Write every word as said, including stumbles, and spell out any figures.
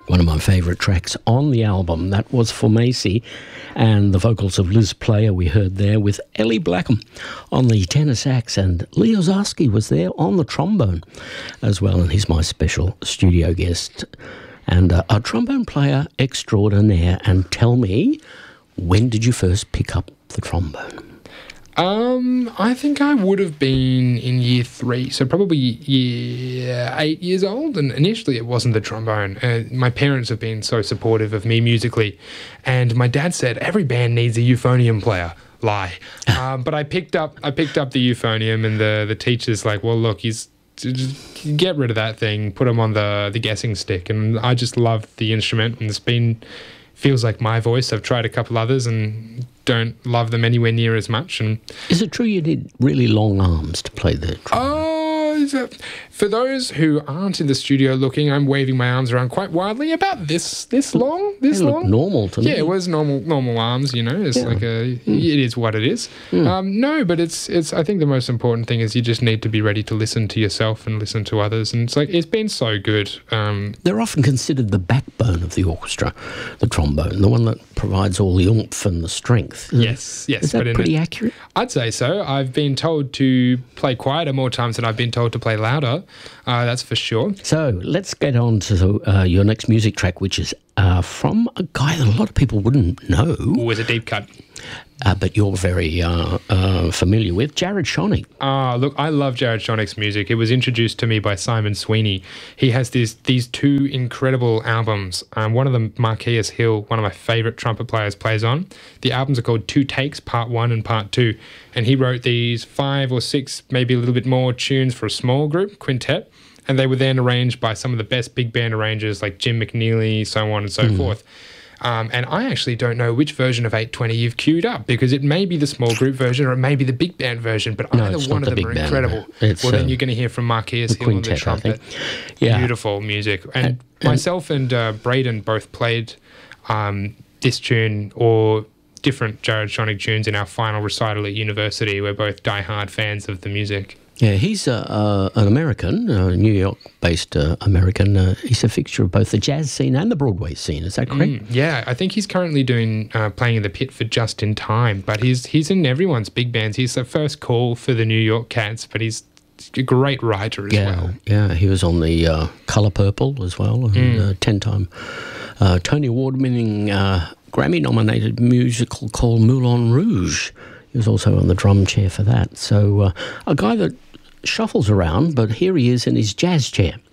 one of my favourite tracks on the album. That was For Macy, and the vocals of Liz Player we heard there, with Ellie Blackham on the tenor sax, and Leo Zarski was there on the trombone as well, and he's my special studio guest and uh, a trombone player extraordinaire. And tell me, when did you first pick up the trombone? Um, I think I would have been in year three, so probably year eight years old. And initially, it wasn't the trombone. Uh, my parents have been so supportive of me musically, and my dad said every band needs a euphonium player. Lie, um, but I picked up I picked up the euphonium, and the the teacher's like, well, look, he's just get rid of that thing, put him on the the guessing stick, and I just loved the instrument, and it's been feels like my voice. I've tried a couple others and don't love them anywhere near as much. And is it true you need really long arms to play the trombone? Oh, for those who aren't in the studio looking, I'm waving my arms around quite wildly, about this this long, this they look long. normal to me. Yeah, it was normal normal arms. You know, it's Yeah. like a Mm. it is what it is. Mm. Um, no, but it's it's. I think the most important thing is you just need to be ready to listen to yourself and listen to others. And it's like it's been so good. Um, They're often considered the backbone of the orchestra, the trombone, the one that provides all the oomph and the strength. yes, yes. Is that but in pretty a- accurate? I'd say so. I've been told to play quieter more times than I've been told to play louder. Uh, that's for sure. So let's get on to uh, your next music track, which is uh, from a guy that a lot of people wouldn't know, Ooh, it's a deep cut. uh, but you're very uh, uh, familiar with, Jared Schoening. Ah, look, I love Jared Schoening's music. It was introduced to me by Simon Sweeney. He has these these two incredible albums. Um, one of them, Marquis Hill, one of my favourite trumpet players, plays on. The albums are called Two Takes, Part One and Part Two. And he wrote these five or six, maybe a little bit more tunes for a small group, quintet. And they were then arranged by some of the best big band arrangers like Jim McNeely, so on and so mm. forth. Um, and I actually don't know which version of eight twenty you've queued up, because it may be the small group version or it may be the big band version, but No, either it's one not of the them are big band. incredible. It's, well, then uh, you're going to hear from Marquis the Hill on the quintet, I trumpet. think. Yeah. Beautiful music. And, And- myself and uh, Braden both played um, this tune or different Jared Schoening tunes in our final recital at university. We're both diehard fans of the music. Yeah, he's uh, uh, an American, a New York-based uh, American. Uh, he's a fixture of both the jazz scene and the Broadway scene. Is that correct? Mm, yeah, I think he's currently doing uh, playing in the Pit for Just in Time, but he's he's in everyone's big bands. He's the first call for the New York Cats, but he's a great writer as yeah, well. Yeah, he was on the uh, Colour Purple as well, and Mm. uh, ten-time uh, Tony Award-winning uh, Grammy-nominated musical called Moulin Rouge. He was also on the drum chair for that. So uh, a guy that shuffles around, but here he is in his jazz chair.